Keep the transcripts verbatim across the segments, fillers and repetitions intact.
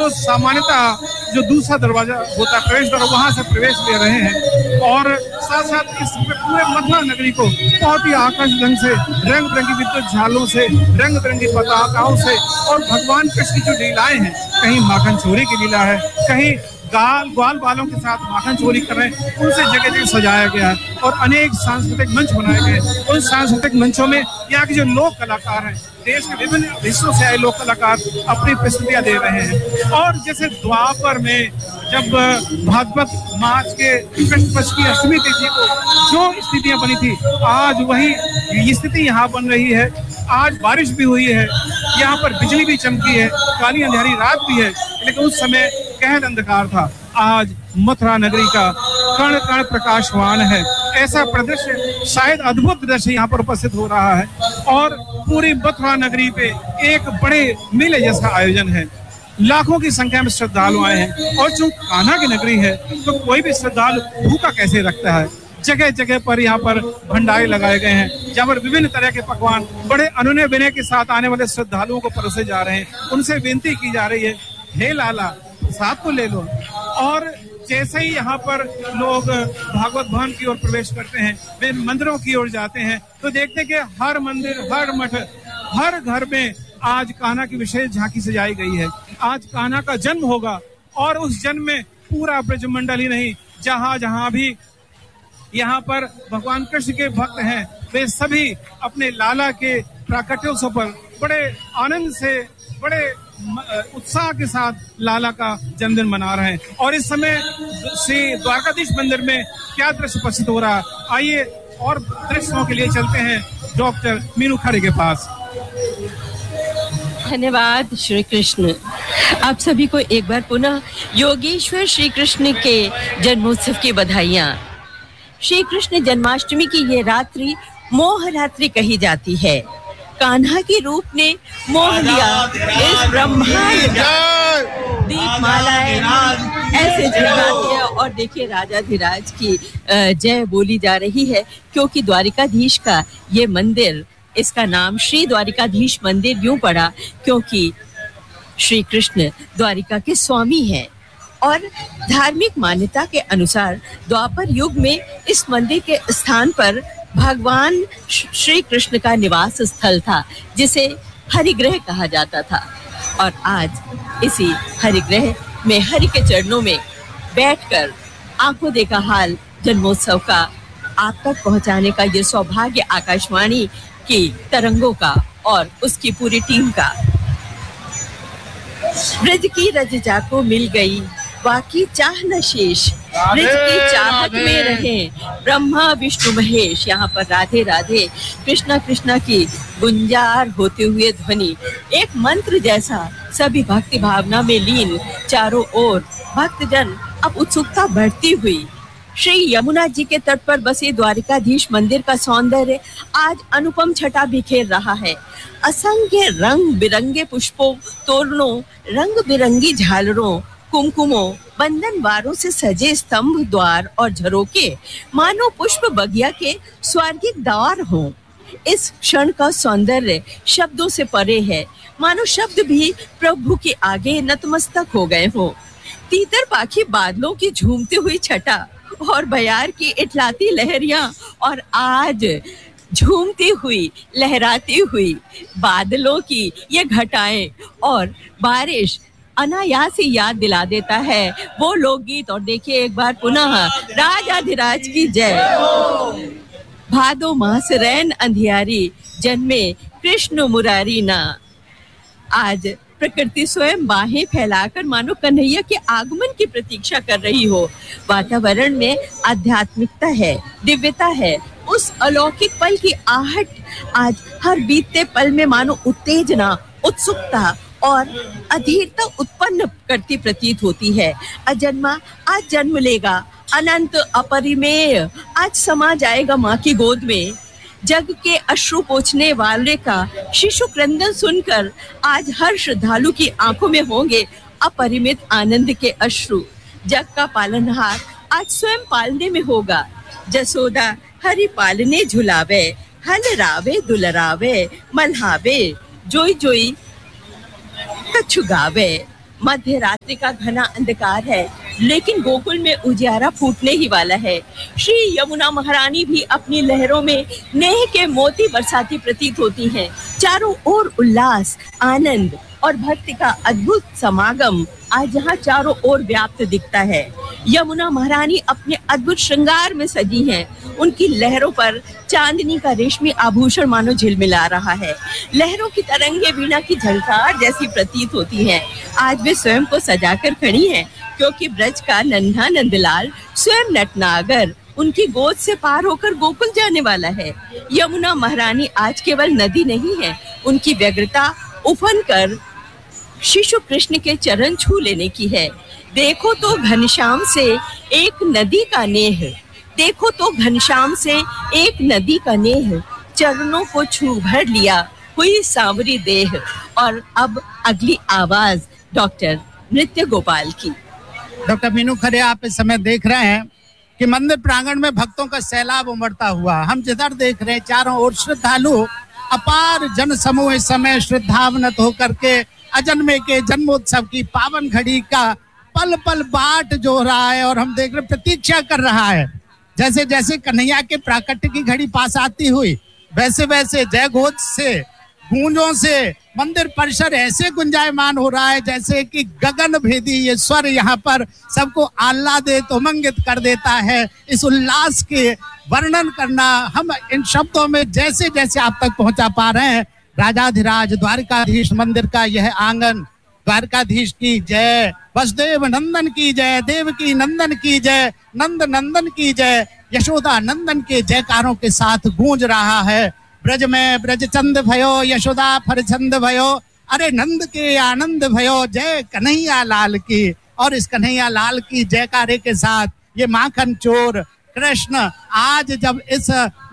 तो सामान्यतः जो दूसरा दरवाजा होता है, प्रवेश द्वार, वहां से प्रवेश ले रहे हैं। और साथ साथ इस पूरे मथुरा नगरी को बहुत ही आकर्षक ढंग से रंग बिरंगी विद्युत झालों से, रंग बिरंगी पताकाओं से और भगवान कृष्ण की जो लीलाएं हैं, कहीं माखन चोरी की लीला है, कहीं गाल ग्वाल बालों के साथ माखन चोरी कर रहे हैं, उनसे जगह जगह सजाया गया है और अनेक सांस्कृतिक मंच बनाए गए। उन सांस्कृतिक मंचों में यहाँ के जो लोक कलाकार हैं, देश के विभिन्न हिस्सों से आए लोक कलाकार अपनी प्रस्तुतियां दे रहे हैं। और जैसे द्वापर में जब भागवत मास के कृष्ण पक्ष की अष्टमी तिथि को जो स्थितियां बनी थी, आज वही स्थिति यहाँ बन रही है। आज बारिश भी हुई है, यहाँ पर बिजली भी चमकी है, काली अंधेरी रात भी है, लेकिन उस समय गहन अंधकार था। आज मथुरा नगरी का कण कण प्रकाशवान है। ऐसा प्रदर्शन, शायद अद्भुत दृश्य यहाँ पर उपस्थित हो रहा है और पूरी मथुरा नगरी पे एक बड़े मेले जैसा आयोजन है। लाखों की संख्या में श्रद्धालु आए हैं और चूंकि कान्हा की नगरी है तो कोई भी श्रद्धालु भूखा कैसे रखता है। जगह जगह पर यहाँ पर भंडारे लगाए गए हैं, जहाँ पर विभिन्न तरह के पकवान बड़े अनन्य विनय के साथ आने वाले श्रद्धालुओं को परोसे जा रहे हैं। उनसे विनती की जा रही है, हे लाला साथ को ले लो। और जैसे ही यहाँ पर लोग भागवत भवन की ओर प्रवेश करते हैं, वे मंदिरों की ओर जाते हैं, तो देखते हैं कि हर मंदिर, हर मठ, हर घर में आज कान्हा की विशेष झांकी सजाई गई है। आज कान्हा का जन्म होगा और उस जन्म में पूरा ब्रजमंडल ही नहीं, जहाँ जहाँ भी यहाँ पर भगवान कृष्ण के भक्त हैं, वे सभी अपने लाला के प्राकट्योत्सव पर बड़े आनंद से, बड़े उत्साह के साथ लाला का जन्मदिन मना रहे हैं। और इस समय श्री द्वारकाधीश मंदिर में क्या दृश्य प्रस्तुत हो रहा है, आइए और दृश्यों के लिए चलते हैं डॉक्टर मीनू खरे के पास। धन्यवाद श्री कृष्ण। आप सभी को एक बार पुनः योगेश्वर श्री कृष्ण के जन्मोत्सव की बधाइयाँ। श्री कृष्ण जन्माष्टमी की ये रात्रि मोह रात्रि कही जाती है। कान्हा के रूप ने मोह लिया इस ब्रह्मांड का। दीपमालाएं ऐसे जलाते हैं और देखिए राजाधिराज की जय बोली जा रही है, क्योंकि द्वारिकाधीश का ये मंदिर, इसका नाम श्री द्वारिकाधीश मंदिर यूं पड़ा क्योंकि श्री कृष्ण द्वारिका के स्वामी हैं। और धार्मिक मान्यता के अनुसार द्वापर युग में इस मंदिर के स्थान पर भगवान श्री कृष्ण का निवास स्थल था, जिसे हरिगृह कहा जाता था। और आज इसी हरिगृह में हरि के चरणों में बैठकर आंखों देखा हाल जन्मोत्सव का आप तक पहुंचाने का ये सौभाग्य आकाशवाणी की तरंगों का और उसकी पूरी टीम का। ब्रज की रज जाको मिल गई, बाकी चाह न शेष, ब्रज की चाहत में रहे ब्रह्मा विष्णु महेश। यहाँ पर राधे राधे कृष्णा कृष्णा की गुंजार होते हुए ध्वनि एक मंत्र जैसा सभी भक्ति भावना में लीन। चारों ओर भक्तजन अब उत्सुकता बढ़ती हुई श्री यमुना जी के तट पर बसे द्वारिकाधीश मंदिर का सौंदर्य आज अनुपम छटा बिखेर रहा है। असंख्य रंग बिरंगे पुष्पों, तोरणों, रंग बिरंगी झालरों, कुमकुमों, बंधनवारों से सजे स्तंभ, द्वार और झरोके मानो पुष्प बगिया के स्वर्गिक द्वार हों। इस क्षण का सौंदर्य शब्दों से परे है, मानो शब्द भी प्रभु के आगे नतमस्तक हो गए हों। तीतर पाखी बादलों की झूमती हुई छटा और बयार की इठलाती लहरियां और आज झूमती हुई लहराती हुई बादलों की ये घटाएं और बारिश अनायास ही याद दिला देता है वो लोकगीत। और देखिए एक बार पुनः राजाधिराज की जय। भादो मास रैन अंधियारी, जन्मे कृष्ण मुरारी ना। आज प्रकृति स्वयं बाहें फैलाकर मानो कन्हैया के आगमन की प्रतीक्षा कर रही हो। वातावरण में आध्यात्मिकता है, दिव्यता है। उस अलौकिक पल की आहट आज हर बीतते पल में मानो उत्तेजना, उत्सुकता और अधीरता उत्पन्न करती प्रतीत होती है। अजन्मा आज जन्म लेगा, अनंत अपरिमेय आज समा जाएगा माँ की गोद में। जग के अश्रु पोंछने वाले का शिशु क्रंदन सुनकर आज हर श्रद्धालु की आंखों में होंगे अपरिमित आनंद के अश्रु। जग का पालनहार आज स्वयं पालने में होगा। जसोदा हरि पालने झुलावे, हल रावे दुलरावे, मल्हावे जोई जोई कछु गावे। मध्य रात्रि का घना अंधकार है, लेकिन गोकुल में उजियारा फूटने ही वाला है। श्री यमुना महारानी भी अपनी लहरों में नेह के मोती बरसाती प्रतीत होती हैं। चारों ओर उल्लास, आनंद और भक्ति का अद्भुत समागम आज यहाँ चारों ओर व्याप्त दिखता है। यमुना महारानी अपने अद्भुत श्रृंगार में सजी हैं। उनकी लहरों पर चांदनी का रेशमी आभूषण मानो झिलमिला रहा है। लहरों की तरंगे वीणा की झंकार जैसी प्रतीत होती हैं। आज वे स्वयं को सजाकर खड़ी हैं, क्योंकि ब्रज का नन्हा नंदलाल स्वयं नटनागर उनकी गोद से पार होकर गोकुल जाने वाला है। यमुना महारानी आज केवल नदी नहीं है, उनकी व्यग्रता उफन कर शिशु कृष्ण के चरण छू लेने की है। देखो तो घनश्याम से एक नदी का नेह, देखो तो घनश्याम से एक नदी का नेह, चरणों को छू भर लिया हुई सांवरी देह। और अब अगली आवाज डॉक्टर नृत्य गोपाल की। डॉक्टर मीनू खरे, आप इस समय देख रहे हैं कि मंदिर प्रांगण में भक्तों का सैलाब उमड़ता हुआ। हम जिधर देख रहे हैं चारों ओर श्रद्धालु, अपार जन समूह इस समय श्रद्धावनत होकर के अजन्मे के जन्मोत्सव की पावन घड़ी का पल पल बाट जो रहा है, और हम देख रहे प्रतीक्षा कर रहा है। जैसे जैसे कन्हैया के प्राकट्य की घड़ी पास आती हुई, वैसे वैसे जय घोष से, गूंजों से मंदिर परिसर ऐसे गुंजायमान हो रहा है जैसे कि गगन भेदी ये स्वर यहाँ पर सबको आह्लादित उमंगित कर देता है। इस उल्लास के वर्णन करना हम इन शब्दों में जैसे जैसे आप तक पहुंचा पा रहे हैं। राजाधिराज द्वारकाधीश मंदिर का यह आंगन, द्वारकाधीश की जय, वसुदेव नंदन की जय, देवकी नंदन की जय, नंद नंदन की जय, यशोदा नंदन के जयकारों के साथ गूंज रहा है। ब्रज में ब्रज चंद भयो, यशोदा फरचंद भयो, अरे नंद के आनंद भयो, जय कन्हैया लाल की। और इस कन्हैया लाल की जयकारे के साथ ये माखन चोर कृष्ण आज जब इस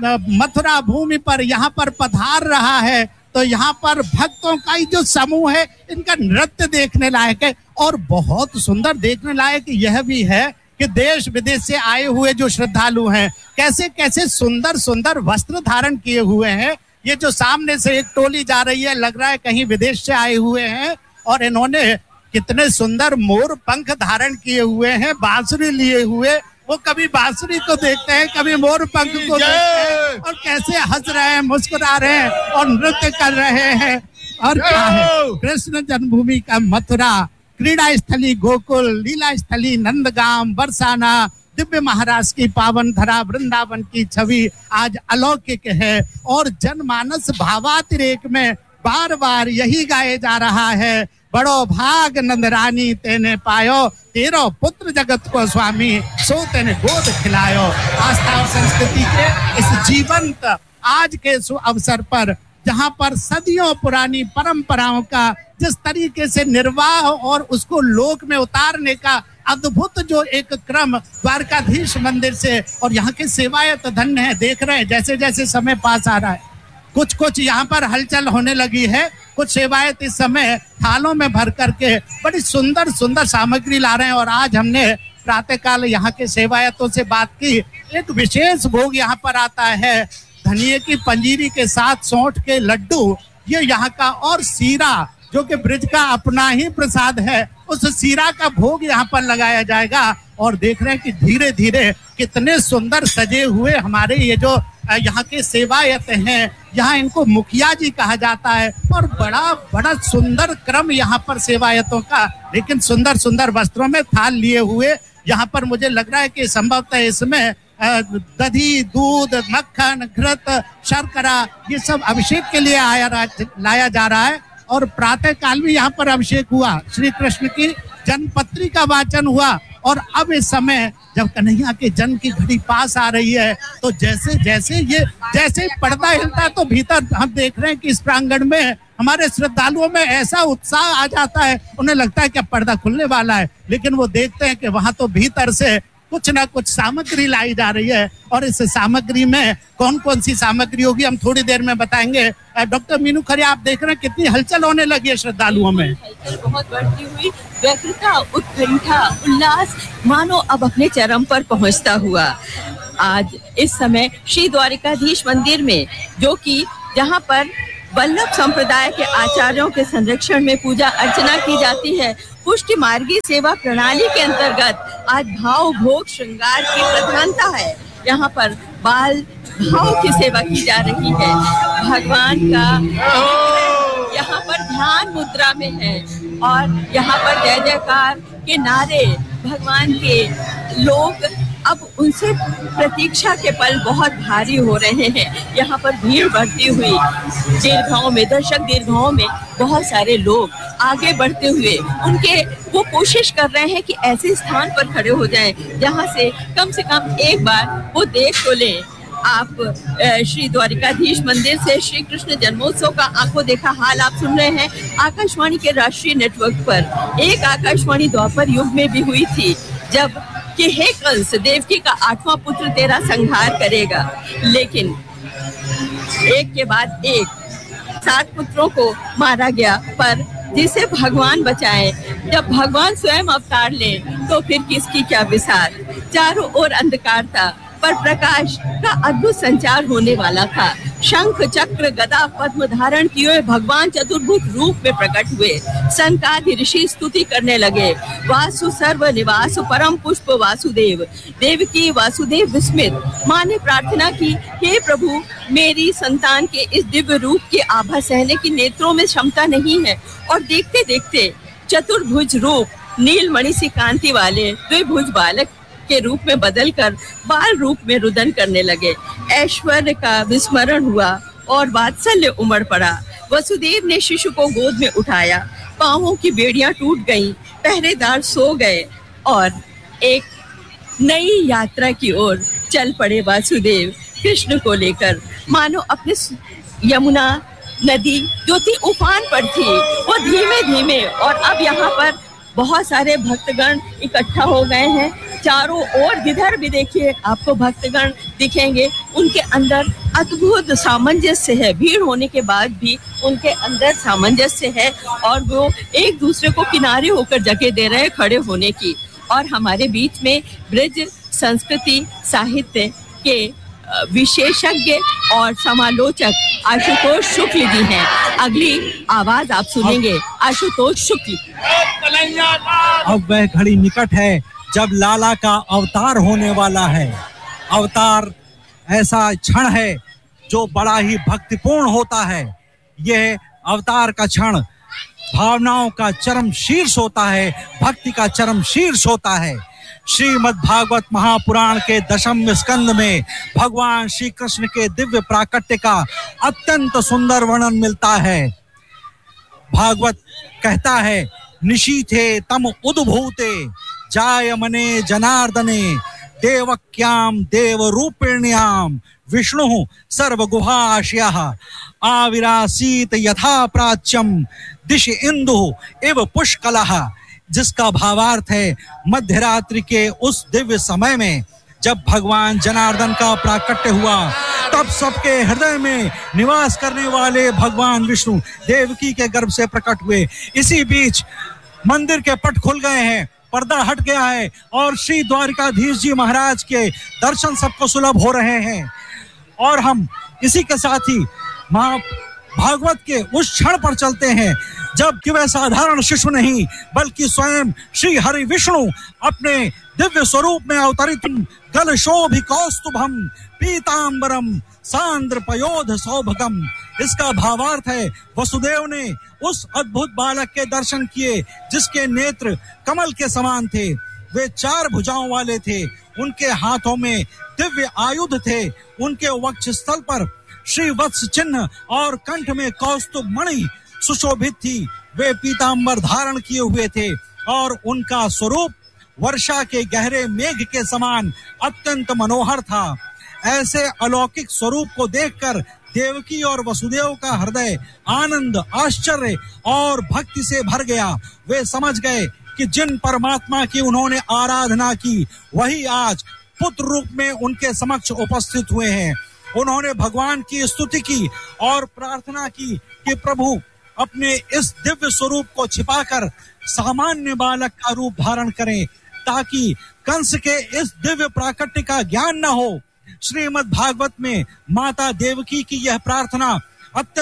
मथुरा भूमि पर यहाँ पर पधार रहा है, तो यहाँ पर भक्तों का जो समूह है इनका नृत्य देखने लायक है। और बहुत सुंदर देखने लायक यह भी है कि देश विदेश से आए हुए जो श्रद्धालु हैं कैसे कैसे सुंदर सुंदर वस्त्र धारण किए हुए हैं। ये जो सामने से एक टोली जा रही है, लग रहा है कहीं विदेश से आए हुए हैं, और इन्होंने कितने सुंदर मोर पंख धारण किए हुए हैं, बांसुरी लिए हुए। वो कभी बांसुरी को देखते हैं, कभी मोर पंख को देखते हैं, और कैसे हंस रहे हैं, मुस्कुरा रहे हैं और नृत्य कर रहे हैं। और क्या है, कृष्ण जन्मभूमि का मथुरा, क्रीड़ा स्थली गोकुल, लीला स्थली नंदगाम, बरसाना, दिव्य महाराज की पावन धरा वृंदावन की छवि आज अलौकिक है। और जनमानस भावातिरेक में बार बार यही गाए जा रहा है, बड़ो भाग नंदरानी तेने पायो, तेरो पुत्र जगत को स्वामी, सो तेने गोद खिलायो। आस्था और संस्कृति के इस जीवंत आज के अवसर पर, जहाँ पर सदियों पुरानी परंपराओं का जिस तरीके से निर्वाह और उसको लोक में उतारने का अद्भुत जो एक क्रम द्वारकाधीश मंदिर से, और यहाँ के सेवायत धन्य है। देख रहे हैं जैसे जैसे समय पास आ रहा है, कुछ कुछ यहाँ पर हलचल होने लगी है। कुछ सेवायत इस समय थालों में भर करके बड़ी सुंदर सुंदर सामग्री ला रहे हैं। और आज हमने प्रातःकाल यहाँ के सेवायतों से बात की। एक विशेष भोग यहाँ पर आता है, धनिये की पंजीरी के साथ सौंठ के लड्डू, ये यहाँ का, और सीरा जो कि ब्रिज का अपना ही प्रसाद है, उस सीरा का भोग यहाँ पर लगाया जाएगा। और देख रहे हैं कि धीरे धीरे कितने सुंदर सजे हुए हमारे ये जो यहाँ के सेवायत हैं, यहाँ इनको मुखिया जी कहा जाता है, और बड़ा बड़ा सुंदर क्रम यहाँ पर सेवायतों का, लेकिन सुंदर सुंदर वस्त्रों में थाल लिए हुए। यहाँ पर मुझे लग रहा है कि संभवतः इसमें दही, दूध, मक्खन, घृत, शर्करा, ये सब अभिषेक के लिए आया लाया जा रहा है। और प्रातः काल में यहाँ पर अभिषेक हुआ, श्री कृष्ण की जन्मपत्री का वाचन हुआ। और अब इस समय जब कन्हैया के जन्म की घड़ी पास आ रही है, तो जैसे जैसे ये जैसे पर्दा हिलता है, तो भीतर हम देख रहे हैं कि इस प्रांगण में हमारे श्रद्धालुओं में ऐसा उत्साह आ जाता है, उन्हें लगता है कि पर्दा खुलने वाला है, लेकिन वो देखते हैं कि वहां तो भीतर से कुछ ना कुछ सामग्री लाई जा रही है। और इस सामग्री में कौन कौन सी सामग्री होगी हम थोड़ी देर में बताएंगे। डॉक्टर मीनू खरे, आप देख रहे हैं कितनी हलचल होने लगी है श्रद्धालुओं में। हलचल बहुत बढ़ती हुई, व्यग्रता, उत्कंठा, उल्लास मानो अब अपने चरम पर पहुंचता हुआ। आज इस समय श्री द्वारिकाधीश मंदिर में, जो कि जहां पर वल्लभ संप्रदाय के आचार्यों के संरक्षण में पूजा अर्चना की जाती है, पुष्टि मार्गी सेवा प्रणाली के अंतर्गत आज भाव भोग श्रृंगार की प्रधानता है। यहाँ पर बाल भाव की सेवा की जा रही है। भगवान का यहाँ पर ध्यान मुद्रा में है और यहाँ पर जय जयकार के नारे भगवान के लोग अब उनसे प्रतीक्षा के पल बहुत भारी हो रहे हैं। यहाँ पर भीड़ बढ़ती हुई दीर्घाओं में दर्शक दीर्घाओं में बहुत सारे लोग आगे बढ़ते हुए उनके वो कोशिश कर रहे हैं कि ऐसे स्थान पर खड़े हो जाएं जहाँ से कम से कम एक बार वो देख तो लें। आप श्री द्वारिकाधीश मंदिर से श्री कृष्ण जन्मोत्सव का आंखों देखा हाल आप सुन रहे हैं आकाशवाणी के राष्ट्रीय नेटवर्क पर। एक आकाशवाणी द्वापर युग में भी हुई थी जब कि हे कंस, देवकी का आठवां पुत्र तेरा संहार करेगा, लेकिन एक के बाद एक सात पुत्रों को मारा गया, पर जिसे भगवान बचाए। जब भगवान स्वयं अवतार ले तो फिर किसकी क्या विसार। चारों ओर अंधकार था पर प्रकाश का अद्भुत संचार होने वाला था। शंख चक्र गदा पद्म धारण किए भगवान चतुर्भुज रूप में प्रकट हुए। सनकादि ऋषि स्तुति करने लगे। वासु सर्व निवास परम पुष्प वासुदेव। देवकी वासुदेव विस्मित माँ ने प्रार्थना की, हे प्रभु, मेरी संतान के इस दिव्य रूप की आभा सहने की नेत्रों में क्षमता नहीं है। और देखते देखते चतुर्भुज रूप नीलमणि सी कांति वाले द्विभुज बालक के रूप में बदलकर बाल रूप में रुदन करने लगे। ऐश्वर्य का विस्मरण हुआ और वात्सल्य उमड़ पड़ा। वसुदेव ने शिशु को गोद में उठाया। पांवों की बेड़ियां टूट गईं, पहरेदार सो गए और एक नई यात्रा की ओर चल पड़े वासुदेव कृष्ण को लेकर। मानो अपने यमुना नदी जो थी उफान पर थी, वो धीमे धीमे, और अब यहाँ पर बहुत सारे भक्तगण इकट्ठा हो गए हैं। चारों ओर जिधर भी देखिए आपको भक्तगण दिखेंगे। उनके अंदर अद्भुत सामंजस्य है। भीड़ होने के बाद भी उनके अंदर सामंजस्य है और वो एक दूसरे को किनारे होकर जगह दे रहे हैं खड़े होने की। और हमारे बीच में ब्रज संस्कृति साहित्य के विशेषज्ञ और समालोचक आशुतोष शुक्ल जी हैं। अगली आवाज आप सुनेंगे आशुतोष शुक्ल। अब वह घड़ी निकट है जब लाला का अवतार होने वाला है। अवतार ऐसा क्षण है जो बड़ा ही भक्तिपूर्ण होता है। यह अवतार का क्षण भावनाओं का चरम शीर्ष होता है, भक्ति का चरम शीर्ष होता है। श्रीमद् भागवत महापुराण के दशम स्कंद में भगवान श्री कृष्ण के दिव्य प्राकट्य का अत्यंत सुंदर वर्णन मिलता है। भागवत कहता है, निशीथे तम उद्भूते जायमने जनार्दने देवक्याम देव रूपिण्याम विष्णु सर्वगुहाशयः आविरासीत यथा प्राच्यम दिश इंदु इव पुष्कलः। जिसका भावार्थ है, मध्यरात्रि के उस दिव्य समय में जब भगवान जनार्दन का प्राकट्य हुआ, तब सबके हृदय में निवास करने वाले भगवान विष्णु देवकी के गर्भ से प्रकट हुए। इसी बीच मंदिर के पट खुल गए हैं, पर्दा हट गया है और श्री द्वारिकाधीश जी महाराज के दर्शन सबको सुलभ हो रहे हैं। और हम इसी के साथ ही महा भागवत के उस क्षण पर चलते हैं जब कि वह साधारण शिशु नहीं बल्कि स्वयं श्री हरि विष्णु अपने दिव्य स्वरूप में अवतरित गल शोभि कौस्तुभम पीतांबरम सांद्र पयोध सौभगम। इसका भावार्थ है, वसुदेव ने उस अद्भुत बालक के दर्शन किए जिसके नेत्र कमल के समान थे। वे चार भुजाओं वाले थे, उनके हाथों में दिव्य आयुध थे, उनके वक्षस्थल पर श्री वत्स चिन्ह और कंठ में कौस्तुभ मणि सुशोभित थी। वे पीतांबर धारण किए हुए थे और उनका स्वरूप वर्षा के गहरे मेघ के समान अत्यंत मनोहर था। ऐसे अलौकिक स्वरूप को देखकर देवकी और वसुदेव का हृदय आनंद, आश्चर्य और भक्ति से भर गया। वे समझ गए कि जिन परमात्मा की उन्होंने आराधना की वही आज पुत्र रूप में उनके समक्ष उपस्थित हुए हैं। उन्होंने भगवान की स्तुति की और प्रार्थना की कि प्रभु अपने इस दिव्य स्वरूप को छिपाकर सामान्य बालक का रूप धारण करें ताकि कंस के इस दिव्य प्राकट्य का ज्ञान न हो। श्रीमद् भागवत में माता देवकी की यह प्रार्थना अत्यंत